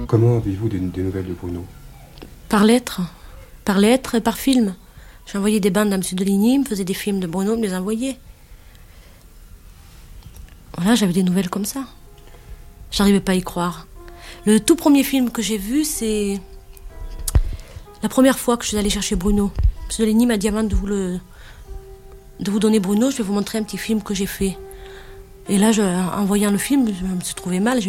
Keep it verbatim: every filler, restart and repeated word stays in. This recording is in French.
Comment avez-vous des, des nouvelles de Bruno? Par lettre. Par lettre et par film. J'envoyais des bandes à M. Deligny, il me faisait des films de Bruno, il me les envoyait. Voilà, j'avais des nouvelles comme ça. J'arrivais pas à y croire. Le tout premier film que j'ai vu, c'est la première fois que je suis allée chercher Bruno. M. Deligny m'a dit avant de vous, le... de vous donner Bruno, je vais vous montrer un petit film que j'ai fait. Et là, je... en voyant le film, je me suis trouvée mal.